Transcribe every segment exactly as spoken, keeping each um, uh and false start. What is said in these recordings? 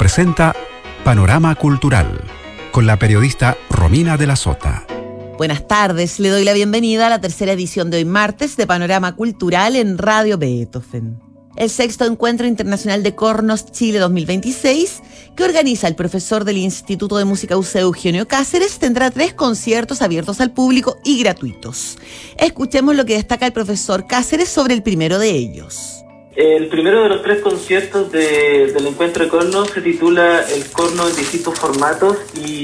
presenta Panorama Cultural con la periodista Romina de la Sota. Buenas tardes, le doy la bienvenida a la tercera edición de hoy martes de Panorama Cultural en Radio Beethoven. El sexto Encuentro Internacional de Cornos Chile dos mil veintiséis, que organiza el profesor del Instituto de Música U C Eugenio Cáceres, tendrá tres conciertos abiertos al público y gratuitos. Escuchemos lo que destaca el profesor Cáceres sobre el primero de ellos. El primero de los tres conciertos de, del Encuentro de Cornos se titula El corno en distintos formatos,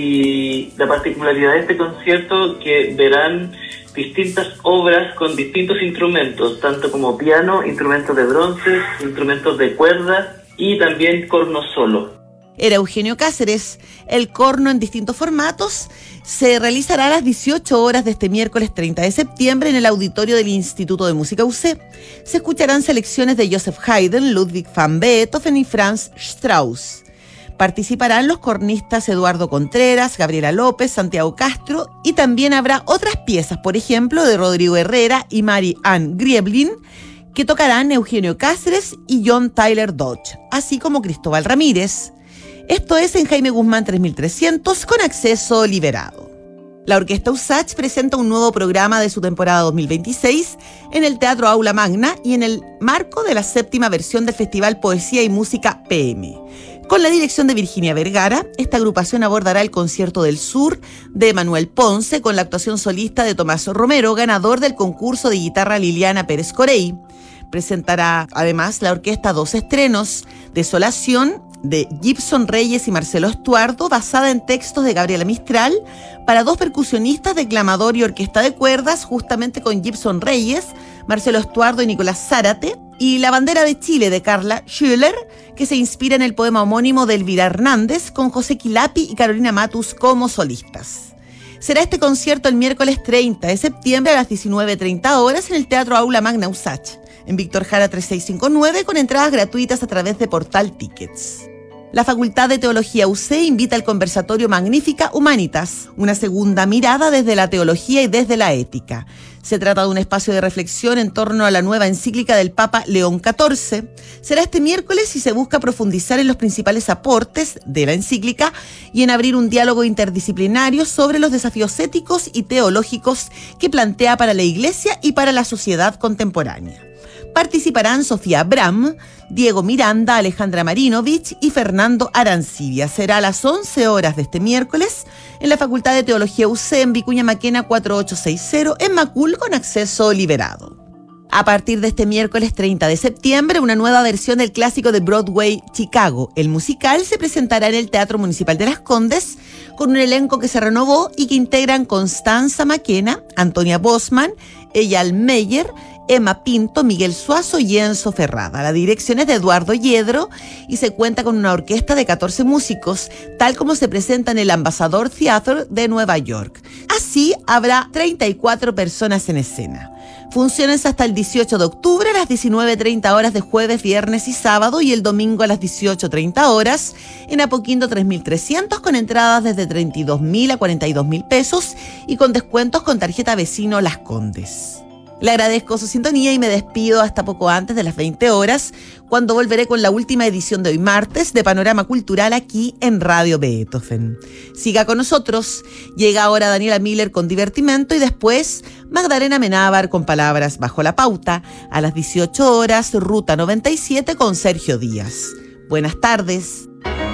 y la particularidad de este concierto que verán distintas obras con distintos instrumentos, tanto como piano, instrumentos de bronce, instrumentos de cuerda y también corno solo. Era Eugenio Cáceres. El corno en distintos formatos se realizará a las dieciocho horas de este miércoles treinta de septiembre en el auditorio del Instituto de Música U C. Se escucharán selecciones de Joseph Haydn, Ludwig van Beethoven y Franz Strauss. Participarán los cornistas Eduardo Contreras, Gabriela López, Santiago Castro, y también habrá otras piezas, por ejemplo, de Rodrigo Herrera y Mary Ann Grieblin, que tocarán Eugenio Cáceres y John Tyler Dodge, así como Cristóbal Ramírez. Esto es en Jaime Guzmán tres mil trescientos, con acceso liberado. La Orquesta USACH presenta un nuevo programa de su temporada dos mil veintiséis en el Teatro Aula Magna y en el marco de la séptima versión del Festival Poesía y Música P M. Con la dirección de Virginia Vergara, esta agrupación abordará el Concierto del Sur de Manuel Ponce con la actuación solista de Tomás Romero, ganador del concurso de guitarra Liliana Pérez Corey. Presentará además la orquesta dos estrenos: Desolación, de Gibson Reyes y Marcelo Estuardo, basada en textos de Gabriela Mistral, para dos percusionistas, declamador y orquesta de cuerdas, justamente con Gibson Reyes, Marcelo Estuardo y Nicolás Zárate, y La Bandera de Chile de Carla Schüller, que se inspira en el poema homónimo de Elvira Hernández, con José Quilapi y Carolina Matus como solistas. Será este concierto el miércoles treinta de septiembre a las diecinueve treinta horas en el Teatro Aula Magna USACH, en Víctor Jara tres seis cinco nueve, con entradas gratuitas a través de Portal Tickets. La Facultad de Teología U C invita al conversatorio Magnífica Humanitas, una segunda mirada desde la teología y desde la ética. Se trata de un espacio de reflexión en torno a la nueva encíclica del Papa León catorce. Será este miércoles y se busca profundizar en los principales aportes de la encíclica y en abrir un diálogo interdisciplinario sobre los desafíos éticos y teológicos que plantea para la Iglesia y para la sociedad contemporánea. Participarán Sofía Abram, Diego Miranda, Alejandra Marinovich y Fernando Arancibia. Será a las once horas de este miércoles en la Facultad de Teología U C en Vicuña Maquena cuatro ocho seis cero en Macul, con acceso liberado. A partir de este miércoles treinta de septiembre, una nueva versión del clásico de Broadway Chicago, el musical, se presentará en el Teatro Municipal de Las Condes con un elenco que se renovó y que integran Constanza Maquena, Antonia Bosman, Eyal Meyer, Emma Pinto, Miguel Suazo y Enzo Ferrada. La dirección es de Eduardo Yedro y se cuenta con una orquesta de catorce músicos, tal como se presenta en el Ambassador Theatre de Nueva York. Así, habrá treinta y cuatro personas en escena. Funciones hasta el dieciocho de octubre a las diecinueve treinta horas de jueves, viernes y sábado, y el domingo a las dieciocho treinta horas en Apoquindo tres mil trescientos, con entradas desde treinta y dos mil a cuarenta y dos mil pesos y con descuentos con tarjeta vecino Las Condes. Le agradezco su sintonía y me despido hasta poco antes de las veinte horas, cuando volveré con la última edición de hoy martes de Panorama Cultural aquí en Radio Beethoven. Siga con nosotros. Llega ahora Daniela Miller con Divertimento y después Magdalena Menábar con Palabras bajo la pauta. A las dieciocho horas, Ruta noventa y siete con Sergio Díaz. Buenas tardes.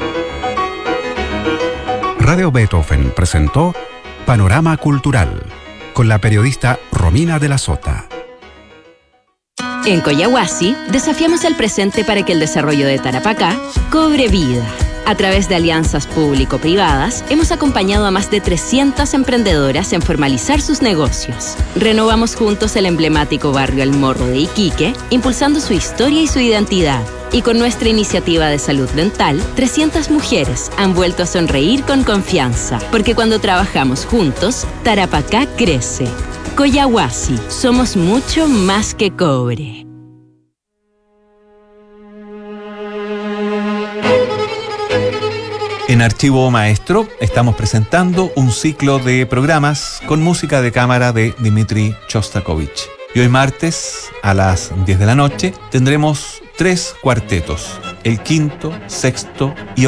Radio Beethoven presentó Panorama Cultural con la periodista Romina de la Sota. En Coyahuasi desafiamos el presente para que el desarrollo de Tarapacá cobre vida. A través de alianzas público-privadas, hemos acompañado a más de trescientas emprendedoras en formalizar sus negocios. Renovamos juntos el emblemático barrio El Morro de Iquique, impulsando su historia y su identidad. Y con nuestra iniciativa de salud dental, trescientas mujeres han vuelto a sonreír con confianza. Porque cuando trabajamos juntos, Tarapacá crece. Coyahuasi, somos mucho más que cobre. En Archivo Maestro estamos presentando un ciclo de programas con música de cámara de Dmitri Shostakovich. Y hoy martes a las diez de la noche tendremos tres cuartetos, el quinto, sexto y